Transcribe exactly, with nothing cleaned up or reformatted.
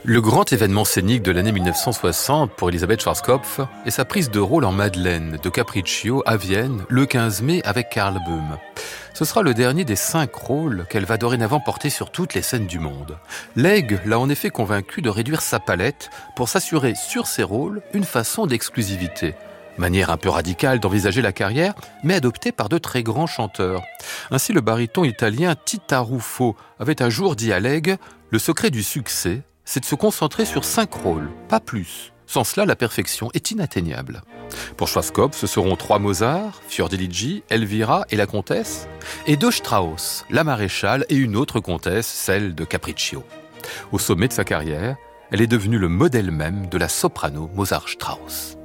Le grand événement scénique de l'année mille neuf cent soixante pour Elisabeth Schwarzkopf est sa prise de rôle en Madeleine de Capriccio à Vienne le quinze mai avec Karl Böhm. Ce sera le dernier des cinq rôles qu'elle va dorénavant porter sur toutes les scènes du monde. Legge l'a en effet convaincue de réduire sa palette pour s'assurer sur ses rôles une façon d'exclusivité. Manière un peu radicale d'envisager la carrière, mais adoptée par de très grands chanteurs. Ainsi, le baryton italien Tita Ruffo avait un jour dit à Legge « Le secret du succès, c'est de se concentrer sur cinq rôles, pas plus. Sans cela, la perfection est inatteignable. » Pour Schwarzkopf, ce seront trois Mozart, Fiordiligi, Elvira et la comtesse, et deux Strauss, la maréchale et une autre comtesse, celle de Capriccio. Au sommet de sa carrière, elle est devenue le modèle même de la soprano Mozart-Strauss.